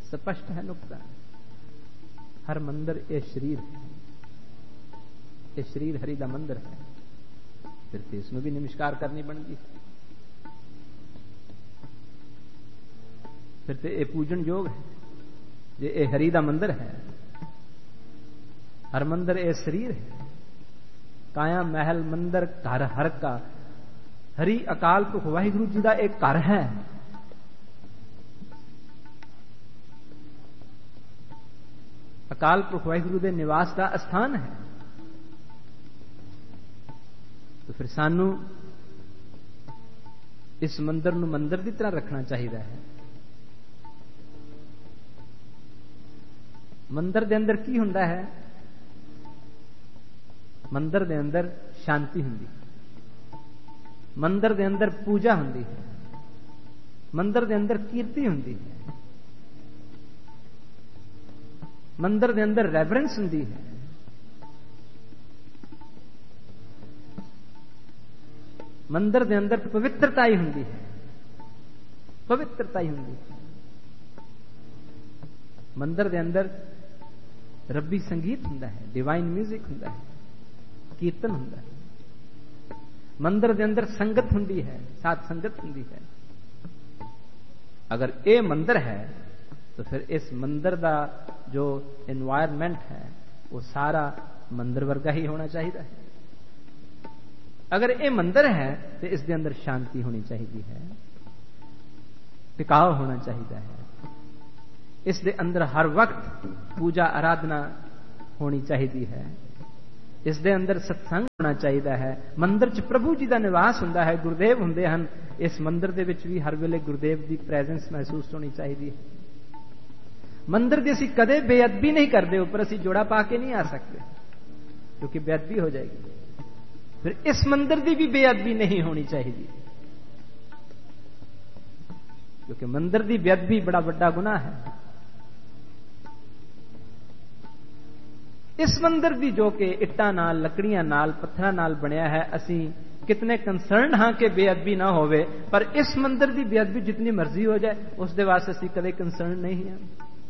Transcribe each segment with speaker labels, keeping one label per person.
Speaker 1: स्पष्ट है नुकता। हर मंदिर ये शरीर है, ये शरीर हरि दा मंदिर है, फिर तो इसमें भी नमस्कार करनी बनती, फिर तो ये पूजन योग है, ये हरि दा मंदिर है। हर मंदिर ये शरीर है, काया महल मंदिर घर हर का, हरि अकाल पुरख वाहिगुरु जी का एक घर है। अकाल पुरख वाहिगुरु दे निवास का स्थान है। तो फिर सानू इस मंदिर नूं मंदिर की तरह रखना चाहिए है। मंदिर दे अंदर की हुंदा है? मंदिर दे अंदर शांति हुंदी, मंदिर दे अंदर पूजा हुंदी है, मंदिर दे अंदर कीर्ति हुंदी है, मंदिर दे अंदर रेवरेंस हुंदी है, मंदिर दे अंदर पवित्रता ही हुंदी है, पवित्रता ही हुंदी है। मंदिर दे अंदर रब्बी संगीत हुंदा है, डिवाइन म्यूजिक हुंदा है, कीर्तन हुंदा है। मंदिर दे अंदर संगत हुंदी है, साथ संगत हुंदी है। अगर ये मंदिर है तो फिर इस मंदिर का जो एनवायरमेंट है वो सारा मंदिर वर्गा ही होना चाहिए है। अगर ये मंदिर है तो इसके अंदर शांति होनी चाहिए है, टिकाव होना चाहिए है, इसके अंदर हर वक्त पूजा आराधना होनी चाहिए है, इसके अंदर सत्संग होना चाहिए है। मंदिर च प्रभु जी का निवास हुंदा है, गुरुदेव हुंदे हन। इस मंदिर दे विच भी हर वेले गुरुदेव की प्रेजेंस महसूस होनी चाहिए है। मंदिर की असीं कदे बेअदबी नहीं करते, ऊपर असीं जोड़ा पा के नहीं आ सकते क्योंकि बेअदबी हो जाएगी। फिर इस मंदिर की भी बेअदबी नहीं होनी चाहिए क्योंकि मंदिर की बेअदबी बड़ा बड़ा गुनाह है। इस मंदिर की जो कि इट्टां नाल, लकड़ियां नाल, पत्थरां नाल बनया है, असीं कितने कंसर्न हाँ कि बेअदबी ना होवे, पर इस मंदिर की बेअदबी जितनी मर्जी हो जाए उसके वास्ते असीं कदे कंसर्न नहीं है।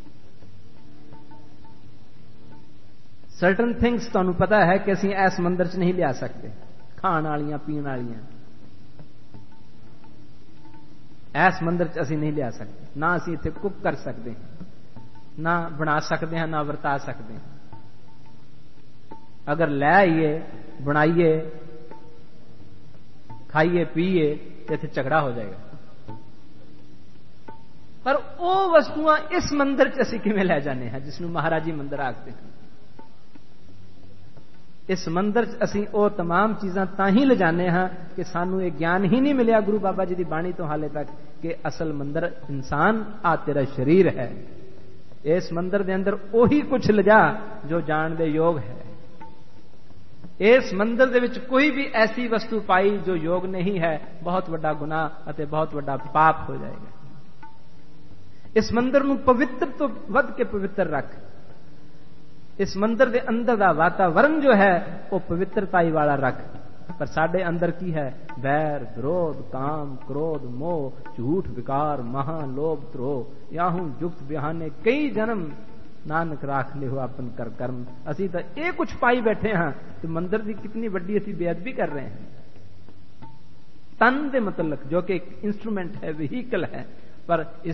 Speaker 1: सर्टन थिंग्स तुहानूं पता है कि असीं इस मंदिर च नहीं लिया सकते, खाण वालियां पीण वालियां इस मंदिर च असीं नहीं लिया सकते, ना असीं इत्थे कुक कर सकते हैं, ना बना सकते हैं, ना वरता सकते हैं। अगर ले आइए, बनाइए, खाइए, पीए तो इत्थे झगड़ा हो जाएगा। पर वो वस्तुआं इस मंदिर च असीं किवें लै जाने हैं जिसनूं महाराजी मंदिर आखदे हैं। इस मंदिर च असीं वो तमाम चीज़ां तां ही ले जाने हाँ कि सानूं ये ज्ञान ही नहीं मिलिया गुरु बाबा जी की बाणी तो हाले तक कि असल मंदिर इंसान आ तेरा शरीर है। इस मंदिर के अंदर ओही कुछ ले जा जो जान दे योग है। इस मंदिर दे विच कोई भी ऐसी वस्तु पाई जो योग नहीं है, बहुत बड़ा गुनाह अते बहुत बड़ा पाप हो जाएगा। इस मंदिर नूं पवित्र तो वध के पवित्र रख। इस मंदिर के अंदर का वातावरण जो है वो पवित्रता वाला रख। पर साडे अंदर की है? बैर, विरोध, काम, क्रोध, मोह, झूठ, विकार, महा, लोभ, द्रोह, याहू जुक्त बिहाने कई जन्म नानक राख ले हो अपन कर कर्म। असी तो ये कुछ पाई बैठे हाँ तो मंदिर की कितनी बड़ी असी बेअदबी कर रहे हैं। तन दे मतलब जो कि एक इंस्ट्रूमेंट है, व्हीकल है, पर